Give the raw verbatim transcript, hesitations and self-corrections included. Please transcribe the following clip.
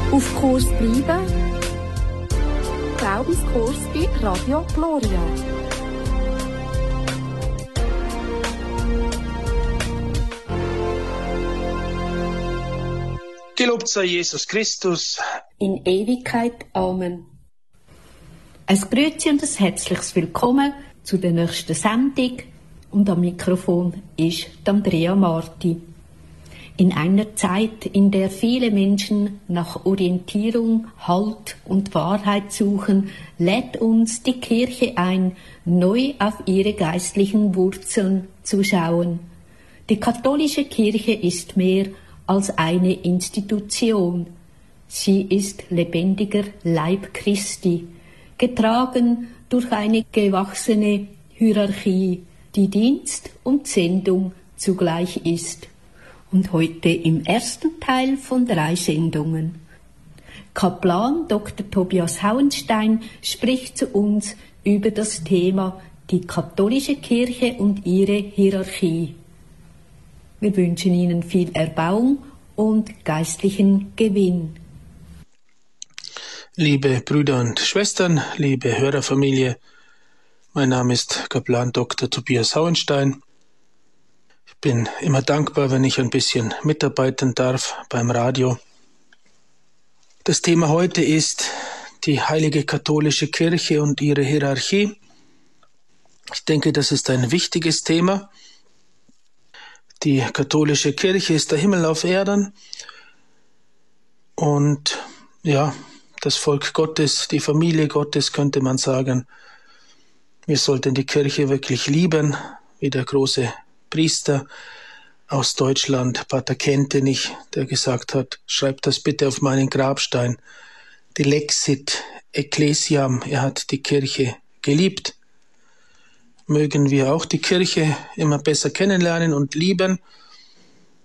Auf Kurs bleiben. Glaubenskurs bei Radio Gloria. Gelobt sei Jesus Christus. In Ewigkeit. Amen. Ein Grüezi und ein herzliches Willkommen zu der nächsten Sendung. Und am Mikrofon ist Andrea Marti. In einer Zeit, in der viele Menschen nach Orientierung, Halt und Wahrheit suchen, lädt uns die Kirche ein, neu auf ihre geistlichen Wurzeln zu schauen. Die katholische Kirche ist mehr als eine Institution. Sie ist lebendiger Leib Christi, getragen durch eine gewachsene Hierarchie, die Dienst und Sendung zugleich ist. Und heute im ersten Teil von drei Sendungen. Kaplan Doktor Tobias Hauenstein spricht zu uns über das Thema die katholische Kirche und ihre Hierarchie. Wir wünschen Ihnen viel Erbauung und geistlichen Gewinn. Liebe Brüder und Schwestern, liebe Hörerfamilie, mein Name ist Kaplan Doktor Tobias Hauenstein. Ich bin immer dankbar, wenn ich ein bisschen mitarbeiten darf beim Radio. Das Thema heute ist die heilige katholische Kirche und ihre Hierarchie. Ich denke, das ist ein wichtiges Thema. Die katholische Kirche ist der Himmel auf Erden und ja, das Volk Gottes, die Familie Gottes, könnte man sagen. Wir sollten die Kirche wirklich lieben, wie der große Priester aus Deutschland, Pater Kentenich, der gesagt hat, schreibt das bitte auf meinen Grabstein. Dilexit Ecclesiam, er hat die Kirche geliebt. Mögen wir auch die Kirche immer besser kennenlernen und lieben